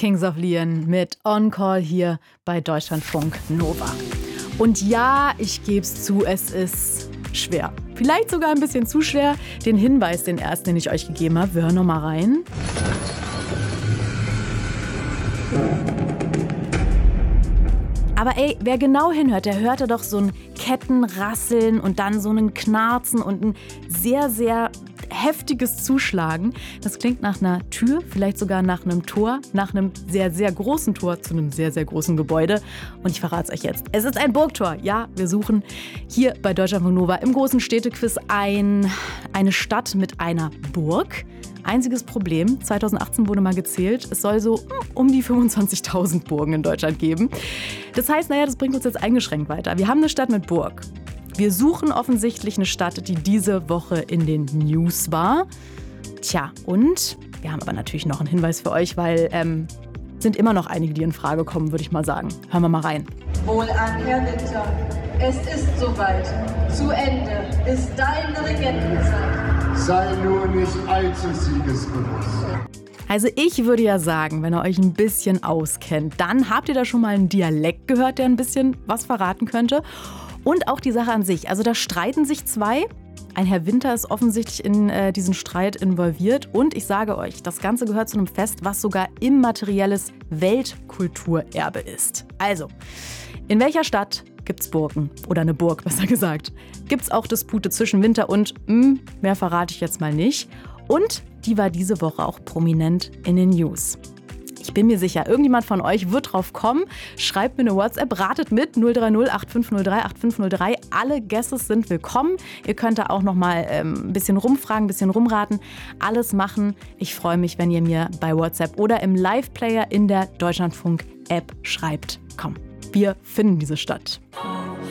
Kings of Leon mit On Call hier bei Deutschlandfunk Nova. Und ja, ich gebe es zu, es ist schwer. Vielleicht sogar ein bisschen zu schwer. Den Hinweis, den ersten, den ich euch gegeben habe, wir hören noch mal rein. Aber ey, wer genau hinhört, der hörte doch so ein Kettenrasseln und dann so einen Knarzen und ein sehr, sehr heftiges Zuschlagen. Das klingt nach einer Tür, vielleicht sogar nach einem Tor, nach einem sehr, sehr großen Tor zu einem sehr, sehr großen Gebäude. Und ich verrate es euch jetzt. Es ist ein Burgtor. Ja, wir suchen hier bei Deutschlandfunk Nova im großen Städtequiz eine Stadt mit einer Burg. Einziges Problem, 2018 wurde mal gezählt, es soll so um die 25.000 Burgen in Deutschland geben. Das heißt, das bringt uns jetzt eingeschränkt weiter. Wir haben eine Stadt mit Burg. Wir suchen offensichtlich eine Stadt, die diese Woche in den News war. Tja, und wir haben aber natürlich noch einen Hinweis für euch, weil sind immer noch einige, die in Frage kommen, würde ich mal sagen. Hören wir mal rein. Wohlan, Herr Winter. Es ist soweit. Zu Ende ist deine Regentenzeit. Sei nur nicht allzu siegesbewusst. Also ich würde ja sagen, wenn ihr euch ein bisschen auskennt, dann habt ihr da schon mal einen Dialekt gehört, der ein bisschen was verraten könnte. Und auch die Sache an sich. Also da streiten sich zwei. Ein Herr Winter ist offensichtlich in diesen Streit involviert. Und ich sage euch, das Ganze gehört zu einem Fest, was sogar immaterielles Weltkulturerbe ist. Also, in welcher Stadt gibt's Burgen? Oder eine Burg, besser gesagt. Gibt's auch Dispute zwischen Winter und, mehr verrate ich jetzt mal nicht. Und die war diese Woche auch prominent in den News. Ich bin mir sicher, irgendjemand von euch wird drauf kommen. Schreibt mir eine WhatsApp, ratet mit 030 8503 8503. Alle Guesses sind willkommen. Ihr könnt da auch noch mal ein bisschen rumfragen, ein bisschen rumraten. Alles machen. Ich freue mich, wenn ihr mir bei WhatsApp oder im Live-Player in der Deutschlandfunk-App schreibt. Komm, wir finden diese Stadt.